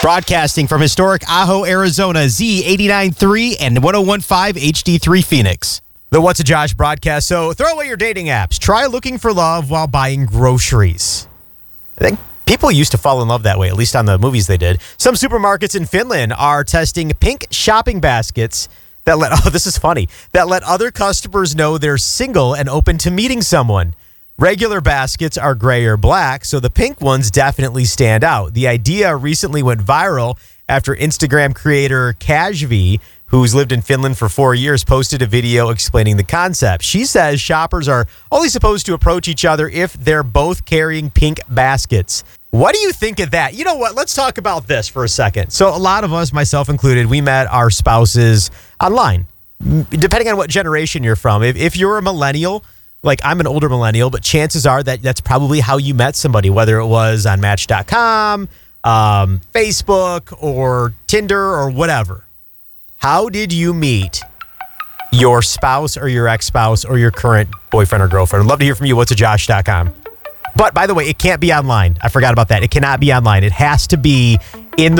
Broadcasting from historic Ajo, Arizona, Z89.3 and 101.5 HD3 Phoenix. The What's a Josh broadcast. So throw away your dating apps. Try looking for love while buying groceries. I think people used to fall in love that way, at least on the movies they did. Some supermarkets in Finland are testing pink shopping baskets that let other customers know they're single and open to meeting someone. Regular baskets are gray or black, so the pink ones definitely stand out. The idea recently went viral after Instagram creator Kashvi, who's lived in Finland for 4 years, posted a video explaining the concept. She says shoppers are only supposed to approach each other if they're both carrying pink baskets. What do you think of that? You know what? Let's talk about this for a second. So a lot of us, myself included, we met our spouses online, depending on what generation you're from. If you're a millennial, like I'm an older millennial, but chances are that's probably how you met somebody, whether it was on Match.com, Facebook, or Tinder, or whatever. How did you meet your spouse or your ex-spouse or your current boyfriend or girlfriend? I'd love to hear from you. What's a Josh.com. But by the way, it can't be online. I forgot about that. It cannot be online. It has to be